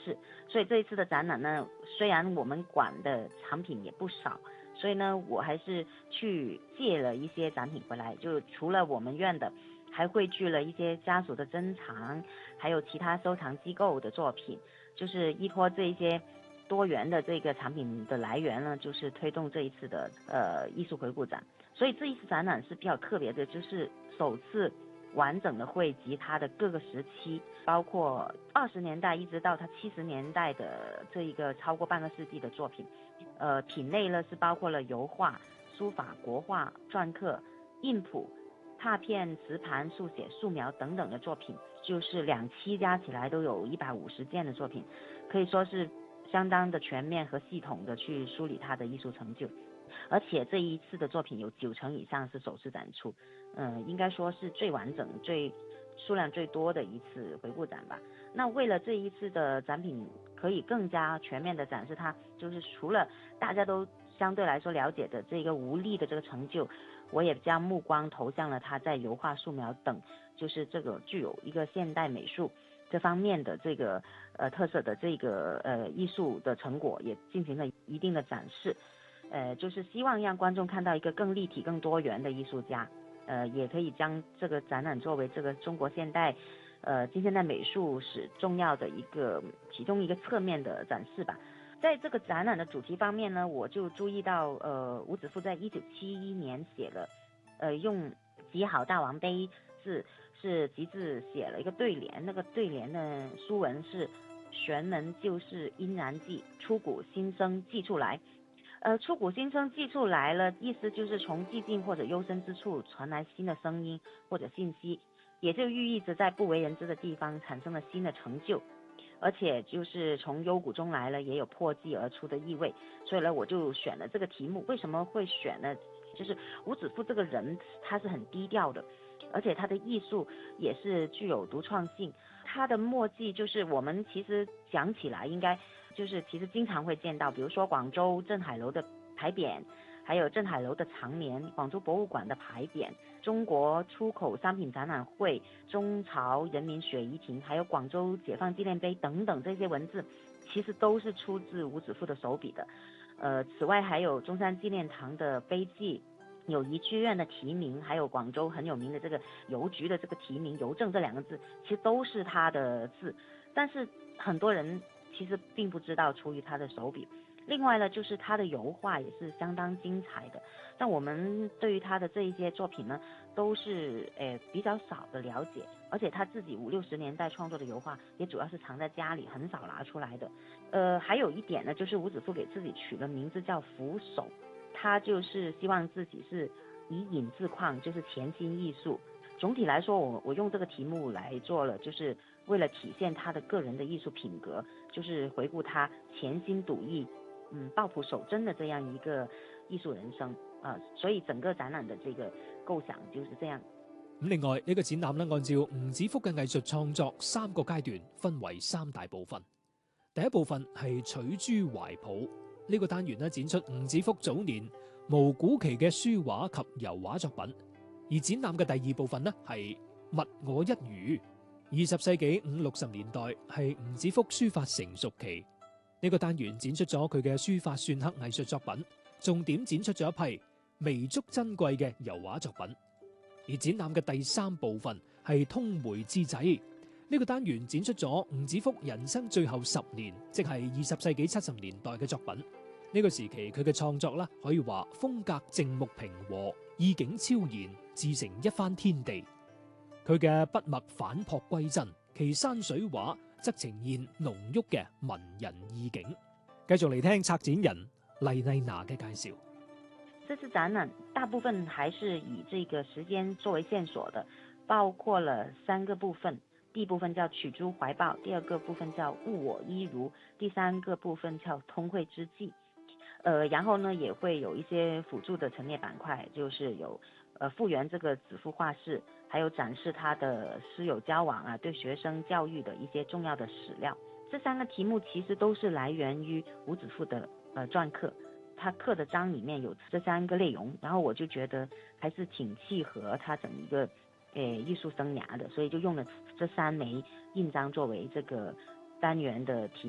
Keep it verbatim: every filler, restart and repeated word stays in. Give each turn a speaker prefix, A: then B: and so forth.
A: 示。所以这一次的展览呢，虽然我们馆的产品也不少，所以呢我还是去借了一些展品回来，就除了我们院的，还汇聚了一些家属的珍藏，还有其他收藏机构的作品，就是依托这一些多元的这个产品的来源呢，就是推动这一次的呃艺术回顾展。所以这一次展览是比较特别的，就是首次完整的汇集它的各个时期，包括二十年代一直到它七十年代的这一个超过半个世纪的作品。呃，品类呢是包括了油画、书法、国画、篆刻、印谱、拓片、瓷盘、速写、素描等等的作品，就是两期加起来都有一百五十件的作品，可以说是相当的全面和系统的去梳理他的艺术成就。而且这一次的作品有九成以上是首次展出，嗯，应该说是最完整、最数量最多的一次回顾展吧。那为了这一次的展品可以更加全面的展示它，就是除了大家都相对来说了解的这个吴宓的这个成就，我也将目光投向了他在油画、素描等，就是这个具有一个现代美术这方面的这个呃特色的这个呃艺术的成果，也进行了一定的展示。呃，就是希望让观众看到一个更立体、更多元的艺术家，呃，也可以将这个展览作为这个中国现代，呃，近现代美术史重要的一个其中一个侧面的展示吧。在这个展览的主题方面呢，我就注意到，呃，吴子富在一九七一年写了，呃，用极好大王碑字是集字写了一个对联，那个对联的书文是玄门旧事因然记，出谷新生记出来。呃，出谷新生记出来了，意思就是从寂静或者幽深之处传来新的声音或者信息，也就寓意着在不为人知的地方产生了新的成就，而且就是从幽谷中来了，也有破纪而出的意味。所以呢，我就选了这个题目。为什么会选呢？就是吴子富这个人他是很低调的，而且他的艺术也是具有独创性。他的墨迹就是我们其实讲起来应该就是其实经常会见到，比如说广州镇海楼的牌匾，还有镇海楼的长联，广州博物馆的牌匾，中国出口商品展览会，中朝人民血遗亭，还有广州解放纪念碑等等，这些文字其实都是出自吴子富的手笔的。呃，此外还有中山纪念堂的碑记，友谊剧院的题名，还有广州很有名的这个邮局的这个题名，邮政这两个字其实都是他的字，但是很多人其实并不知道出于他的手笔。另外呢，就是他的油画也是相当精彩的，但我们对于他的这一些作品呢，都是呃比较少的了解，而且他自己五六十年代创作的油画也主要是藏在家里，很少拿出来的。呃，还有一点呢，就是吴子富给自己取了名字叫扶手，他就是希望自己是以隐自况，就是潜心艺术。总体来说，我我用这个题目来做了，就是为了体现他的个人的艺术品格，就是回顾他潜心笃艺，嗯，抱朴守真的这样一个艺術人生啊、呃，所以整個展覽的這個構想就是這樣。
B: 咁另外呢、呢個展覽咧，按照吳子福嘅藝術創作三個階段，分為三大部分。第一部分係取諸懷抱，呢、呢個單元咧展出吳子福早年無古期嘅書畫及油畫作品。而展覽嘅第二部分咧係物我一如，二十世紀五六十年代係吳子福書法成熟期。呢、呢個單元展出咗佢嘅書法篆刻藝術作品，重點展出咗一批彌足珍貴嘅油畫作品。而展覽嘅第三部分係通梅之際，呢個單元展出咗吳子福人生最後十年，即係二十世紀七十年代嘅作品。呢個時期佢嘅創作啦，可以話風格靜穆平和，意境超然，自成一番天地。佢嘅筆墨反璞歸真，其山水畫則呈現濃郁嘅文人意境。繼續嚟聽策展人黎麗娜嘅介紹。
A: 這次展覽大部分還是以這個時間作為線索的，包括了三個部分。第一部分叫取諸懷抱，第二個部分叫物我一如，第三個部分叫通會之際。呃，然後呢也會有一些輔助的陳列板塊，就是有呃復原這個子父畫室，還有展示他的師友交往啊，對學生教育的一些重要的史料。這三個題目其實都是來源於吳子富的呃篆刻，他刻的章裡面有這三個內容，然後我就覺得還是挺契合他整一個呃藝術生涯的，所以就用了這三枚印章作為這個單元的題